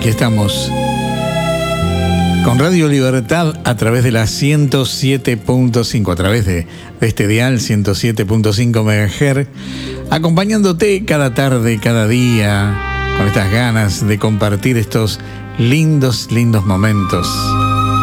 Aquí estamos con Radio Libertad a través de la 107.5, a través de este dial 107.5 MHz, acompañándote cada tarde, cada día, con estas ganas de compartir estos lindos momentos.